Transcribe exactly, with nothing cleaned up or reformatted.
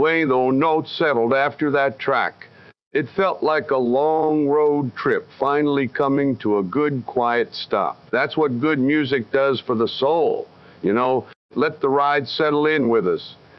way those notes settled after that track. It felt like a long road trip finally coming to a good, quiet stop. That's what good music does for the soul. You know, let the ride settle in with us.